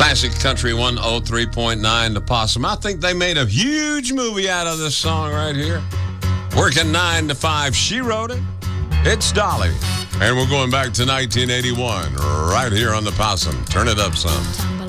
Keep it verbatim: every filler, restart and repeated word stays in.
Classic Country one oh three point nine, The Possum. I think they made a huge movie out of this song right here. Working nine to five, she wrote it. It's Dolly. And we're going back to nineteen eighty-one, right here on The Possum. Turn it up some.